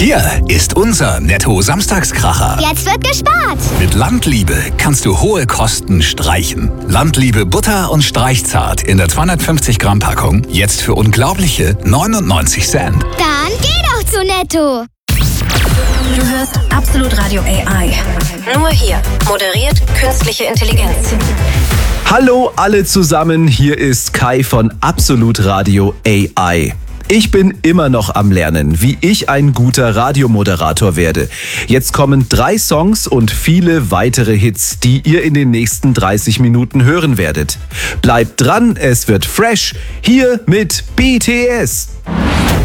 Hier ist unser Netto-Samstagskracher. Jetzt wird gespart. Mit Landliebe kannst du hohe Kosten streichen. Landliebe Butter und Streichzart in der 250 Gramm Packung. Jetzt für unglaubliche 99 Cent. Dann geh doch zu Netto. Du hörst Absolut Radio AI. Nur hier. Moderiert künstliche Intelligenz. Hallo alle zusammen, hier ist Kai von Absolut Radio AI. Ich bin immer noch am Lernen, wie ich ein guter Radiomoderator werde. Jetzt kommen 3 Songs und viele weitere Hits, die ihr in den nächsten 30 Minuten hören werdet. Bleibt dran, es wird fresh. Hier mit BTS.